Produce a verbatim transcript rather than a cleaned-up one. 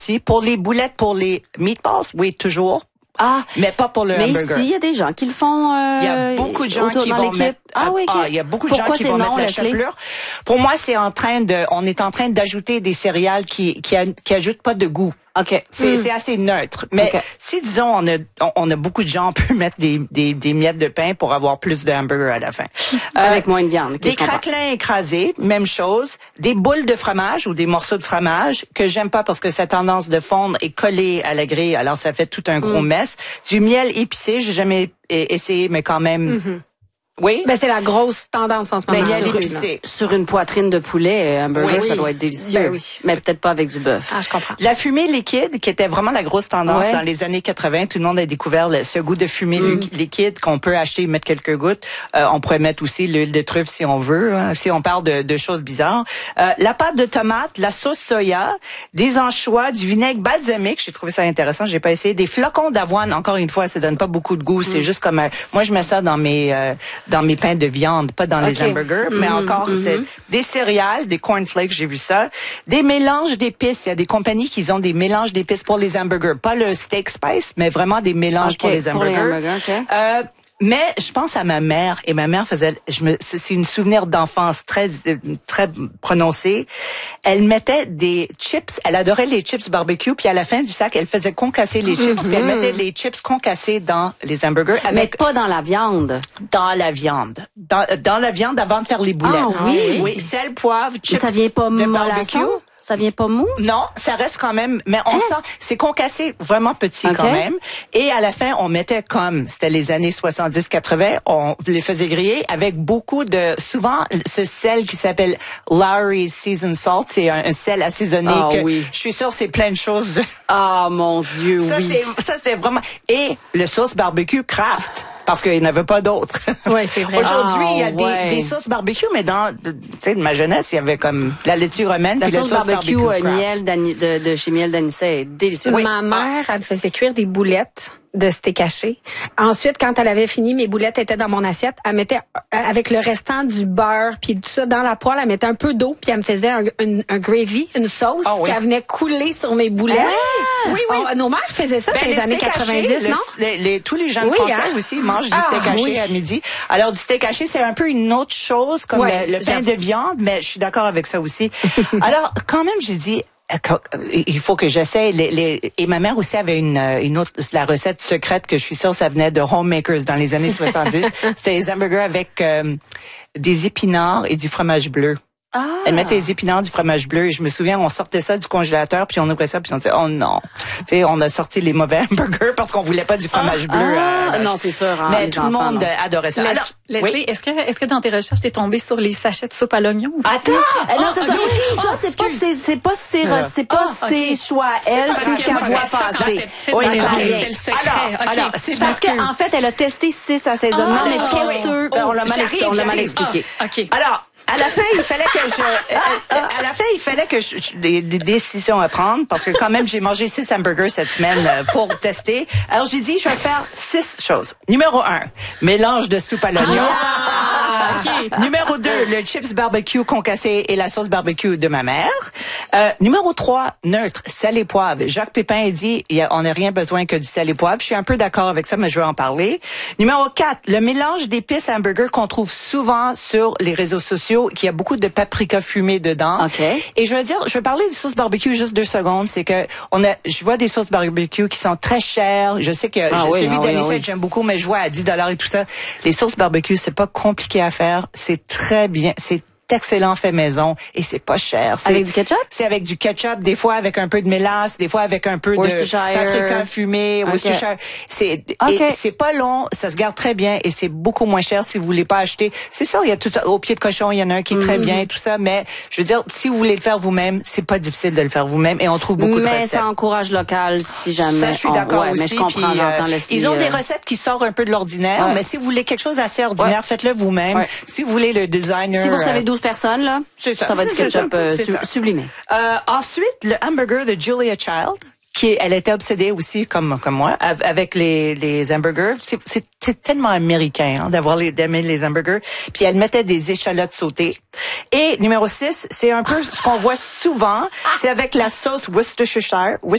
Si, pour les boulettes, pour les meatballs, oui, toujours. Ah, mais pas pour le mais hamburger. Mais ici, il y a des gens qui le font. Euh, il y a beaucoup de gens qui vont mettre. Ah oui, okay. ah, il y a beaucoup de Pourquoi gens qui vont non, mettre la Leslie? chapelure. Pour moi, c'est en train de, on est en train d'ajouter des céréales qui qui, a, qui ajoutent pas de goût. Ok. C'est mm. c'est assez neutre. Mais okay. si disons on a on, on a beaucoup de gens, on peut mettre des des des miettes de pain pour avoir plus de hamburger à la fin. Avec euh, moins de viande. Des craquelins écrasés, même chose. Des boules de fromage ou des morceaux de fromage que j'aime pas parce que ça a tendance de fondre et coller à la grille, alors ça fait tout un gros mm. mess. Du miel épicé, j'ai jamais essayé, mais quand même. Mm-hmm. Oui. Ben c'est la grosse tendance en ce moment. Ben, sur, une, sur une poitrine de poulet, un burger, oui. ça doit être délicieux. Ben oui. Mais peut-être pas avec du bœuf. Ah, je comprends. La fumée liquide, qui était vraiment la grosse tendance ouais. dans les années quatre-vingt, tout le monde a découvert le, ce goût de fumée mm. liquide qu'on peut acheter et mettre quelques gouttes. Euh, on pourrait mettre aussi l'huile de truffe si on veut, hein, si on parle de, de choses bizarres. Euh, la pâte de tomate, la sauce soya, des anchois, du vinaigre balsamique, j'ai trouvé ça intéressant, j'ai pas essayé. Des flocons d'avoine, encore une fois, ça donne pas beaucoup de goût, mm. c'est juste comme un, moi je mets ça dans mes euh, dans mes pains de viande. Pas dans okay. les hamburgers, mm-hmm, mais encore, mm-hmm. c'est des céréales, des cornflakes, j'ai vu ça. Des mélanges d'épices. Il y a des compagnies qui ont des mélanges d'épices pour les hamburgers. Pas le steak spice, mais vraiment des mélanges okay, pour les hamburgers. Pour les hamburgers okay. euh, mais je pense à ma mère, et ma mère faisait, je me, c'est une souvenir d'enfance très, très prononcé. Elle mettait des chips, elle adorait les chips barbecue, puis à la fin du sac, elle faisait concasser les chips, mm-hmm. puis elle mettait les chips concassés dans les hamburgers. Avec, mais pas dans la viande. Dans la viande. Dans, dans la viande avant de faire les boulettes. Ah oui? Oui, sel, poivre, chips. Mais ça vient pas de barbecue. Ça vient pas mou? Non, ça reste quand même, mais on hein? sent, c'est concassé vraiment petit okay. quand même. Et à la fin, on mettait comme, c'était les années soixante-dix quatre-vingts, on les faisait griller avec beaucoup de, souvent, ce sel qui s'appelle Lawry's Seasoned Salt, c'est un, un sel assaisonné oh, que, oui. je suis sûre, c'est plein de choses. Ah, oh, mon Dieu, ça, oui. C'est, ça, c'était vraiment, et le sauce barbecue Kraft. Parce qu'il n'y en avait pas d'autres. Oui, c'est vrai. Aujourd'hui, il y a oh, des, ouais. des sauces barbecue, mais dans, tu sais, de ma jeunesse, il y avait comme la laitue romaine, la puis sauce, la sauce barbecue, barbecue euh, miel de, de chez Miel d'Anisset est délicieuse. Oui. Ma mère, elle me faisait cuire des boulettes de steak haché. Ensuite, quand elle avait fini, mes boulettes étaient dans mon assiette. Elle mettait, avec le restant du beurre puis tout ça dans la poêle, elle mettait un peu d'eau puis elle me faisait un, un, un gravy, une sauce oh, oui. qu'elle venait couler sur mes boulettes. Ah, oui, oui. On, nos mères faisaient ça ben, dans les, les années quatre-vingt-dix, haché, non? Le, les, les, tous les jeunes oui, Français hein? aussi mangent du ah, steak haché oui. à midi. Alors, du steak haché, c'est un peu une autre chose comme ouais, le, le pain de viande, mais je suis d'accord avec ça aussi. Alors, quand même, j'ai dit, il faut que j'essaie. Les, les, et ma mère aussi avait une, une autre, la recette secrète que je suis sûre ça venait de Homemakers dans les années soixante-dix. C'était des hamburgers avec euh, des épinards et du fromage bleu. Ah. Elle mettait des épinards, du fromage bleu, et je me souviens, on sortait ça du congélateur, puis on ouvrait ça, puis on disait, oh non. Tu sais, on a sorti les mauvais hamburgers parce qu'on voulait pas du fromage ah. bleu. Ah. Euh, non, c'est sûr. Hein, mais tout enfants, le monde non. adorait ça. Les, Alors, Leslie, oui? est-ce que, est-ce que dans tes recherches, t'es tombée sur les sachets de soupe à l'oignon aussi? Attends! Ah, non, c'est oh, ça. okay. Ça, c'est pas, c'est, c'est pas ses, euh. c'est pas oh, ses okay. choix. Elle, c'est ce qu'elle voit passer. Oui, ça c'était le secret. Alors, okay. alors, c'est parce que, en fait, elle a testé six assaisonnements, oh, mais pas oui. sûr. Oh, on l'a mal, expli- on l'a mal expliqué. Oh, OK. Alors, à la fin, il fallait que je, à la fin, il fallait que je, des, des décisions à prendre parce que quand même, j'ai mangé six hamburgers cette semaine pour tester. Alors, j'ai dit, je vais faire six choses. Numéro un, mélange de soupe à l'oignon. Ah, okay. Numéro deux, le chips barbecue concassé et la sauce barbecue de ma mère. Euh, numéro trois, neutre, sel et poivre. Jacques Pépin a dit, il y a, on n'a rien besoin que du sel et poivre. Je suis un peu d'accord avec ça, mais je vais en parler. Numéro quatre, le mélange d'épices hamburger qu'on trouve souvent sur les réseaux sociaux, qu'il y a beaucoup de paprika fumé dedans. Okay. Et je veux dire, je vais parler des sauces barbecue juste deux secondes. C'est que on a, je vois des sauces barbecue qui sont très chères. Je sais que ah je, oui, celui ah d'Anisette, oui, oui. j'aime beaucoup, mais je vois à dix dollars et tout ça. Les sauces barbecue, c'est pas compliqué à faire. C'est très bien. C'est excellent fait maison et c'est pas cher. C'est, avec du ketchup? C'est avec du ketchup, des fois avec un peu de mélasse, des fois avec un peu de paprika fumé, okay. Worcestershire. C'est, okay. et c'est pas long, ça se garde très bien et c'est beaucoup moins cher si vous voulez pas acheter. C'est sûr, il y a tout ça. Au pied de cochon, il y en a un qui est très mm-hmm. bien et tout ça, mais je veux dire, si vous voulez le faire vous-même, c'est pas difficile de le faire vous-même et on trouve beaucoup mais de recettes. Mais ça encourage local si jamais. Ça, je suis d'accord on, ouais, aussi. Mais je comprends, puis, j'entends euh, Leslie, ils ont euh... des recettes qui sortent un peu de l'ordinaire, ouais. mais si vous voulez quelque chose assez ordinaire, ouais. faites-le vous-même. Ouais. Si vous voulez le designer. Si vous recevez douze personnes, là. C'est ça. Ça va être du ketchup euh, su- sublimé. Euh, ensuite, le hamburger de Julia Child, qui elle était obsédée aussi comme comme moi avec les les hamburgers. C'est, c'est tellement américain hein, d'avoir les d'aimer les hamburgers. Puis elle mettait des échalotes sautées. Et numéro six, c'est un peu ce qu'on voit souvent, c'est avec la sauce Worcestershire.